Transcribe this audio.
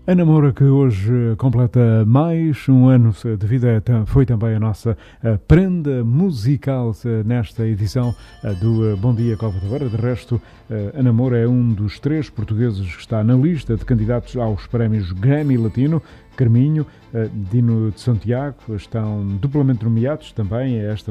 Ana Moura, que hoje completa mais um ano de vida, foi também a nossa prenda musical nesta edição do Bom Dia Cova da Beira. De resto, Ana Moura é um dos 3 portugueses que está na lista de candidatos aos prémios Grammy Latino. Carminho, Dino de Santiago estão duplamente nomeados também a esta